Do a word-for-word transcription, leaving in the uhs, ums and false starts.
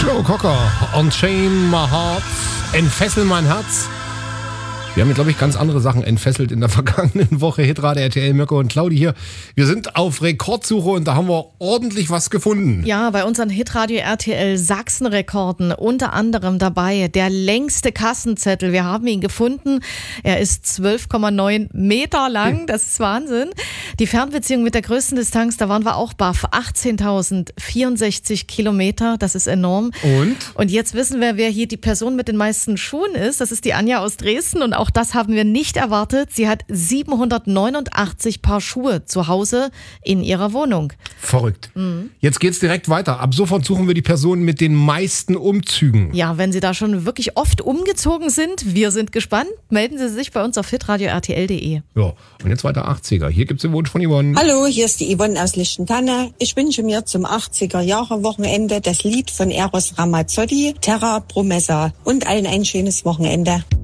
Joe Cocker, Unchain My Heart, Entfessel mein Herz. Wir haben, glaube ich, ganz andere Sachen entfesselt in der vergangenen Woche. Hitrate R T L, Mirko und Claudi hier. Wir sind auf Rekordsuche und da haben wir ordentlich was gefunden. Ja, bei unseren Hitradio R T L Sachsen-Rekorden unter anderem dabei der längste Kassenzettel. Wir haben ihn gefunden. Er ist zwölf Komma neun Meter lang. Das ist Wahnsinn. Die Fernbeziehung mit der größten Distanz, da waren wir auch baff. achtzehntausendvierundsechzig Kilometer. Das ist enorm. Und? Und jetzt wissen wir, wer hier die Person mit den meisten Schuhen ist. Das ist die Anja aus Dresden und auch Auch das haben wir nicht erwartet. Sie hat siebenhundertneunundachtzig Paar Schuhe zu Hause in ihrer Wohnung. Verrückt. Mhm. Jetzt geht's direkt weiter. Ab sofort suchen wir die Person mit den meisten Umzügen. Ja, wenn Sie da schon wirklich oft umgezogen sind, wir sind gespannt. Melden Sie sich bei uns auf hitradio r t l punkt d e. Ja, und jetzt weiter achtziger. Hier gibt's den Wunsch von Yvonne. Hallo, hier ist die Yvonne aus Lichtentanne. Ich wünsche mir zum achtziger-Jahre-Wochenende das Lied von Eros Ramazzotti, Terra Promessa, und allen ein schönes Wochenende.